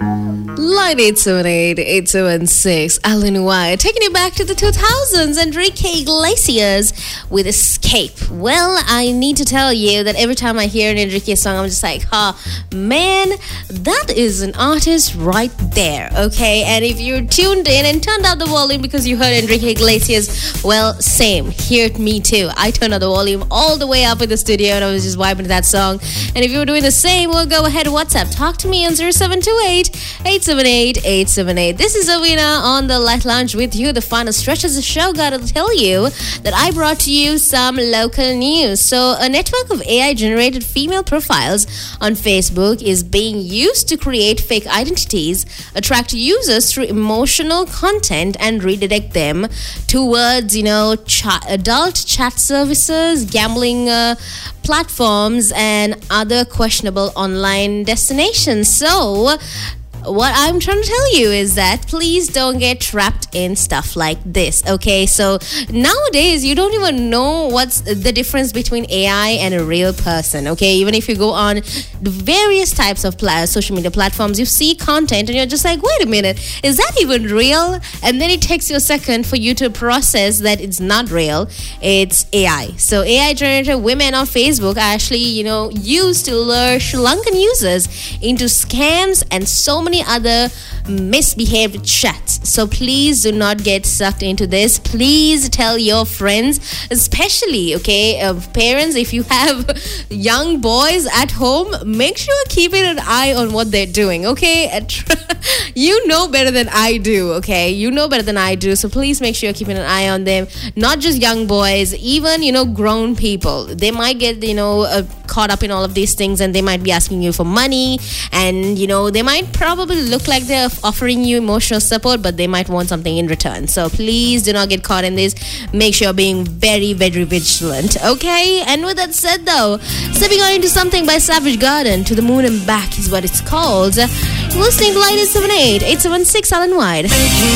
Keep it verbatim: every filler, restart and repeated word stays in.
Line eight seven eight, eight seven six, Alan White, taking you back to the two thousands, Enrique Iglesias with Escape. Well, I need to tell you that every time I hear an Enrique song, I'm just like, huh, man, that is an artist right there, okay? And if you're tuned in and turned up the volume because you heard Enrique Iglesias, well, same, here me too. I turned up the volume all the way up in the studio and I was just vibing to that song. And if you're doing the same, well, go ahead, WhatsApp, talk to me on zero seven two eight, eight seven eight, eight seven eight. This is Avina on the Light Lounge with you. The final stretch of the show. Gotta tell you that I brought to you some local news. So, a network of A I-generated female profiles on Facebook is being used to create fake identities, attract users through emotional content, and redirect them towards, you know, ch- adult chat services, gambling uh, platforms, and other questionable online destinations. So, what I'm trying to tell you is that please don't get trapped in stuff like this, okay? So nowadays, you don't even know what's the difference between A I and a real person, okay? Even if you go on the various types of pla- social media platforms, you see content and you're just like, wait a minute, is that even real? And then it takes you a second for you to process that it's not real, it's A I. So A I-generated women on Facebook are actually, you know, used to lure Sri Lankan users into scams and so many other misbehaved chats. So please do not get sucked into this. Please tell your friends, especially, okay, uh, parents, if you have young boys at home, make sure you're keeping an eye on what they're doing, okay? You know better than I do, okay? You know better than I do. So please make sure you're keeping an eye on them. Not just young boys, even, you know, grown people. They might get, you know, uh, caught up in all of these things and they might be asking you for money, and, you know, they might probably look like they're offering you emotional support, but they might want something in return. So please do not get caught in this. Make sure you're being very, very vigilant, okay? And with that said, though, stepping on into something by Savage Garden, To the Moon and Back is what it's called. Listening to Line eight seven eight, eight seven six, Alan White.